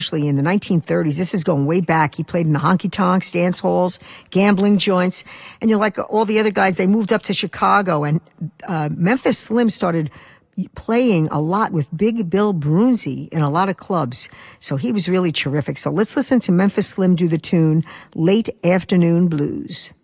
Actually, in the 1930s, this is going way back. He played in the honky-tonks, dance halls, gambling joints. And like all the other guys, they moved up to Chicago. And Memphis Slim started playing a lot with Big Bill Brunzi in a lot of clubs. So he was really terrific. So let's listen to Memphis Slim do the tune Late Afternoon Blues.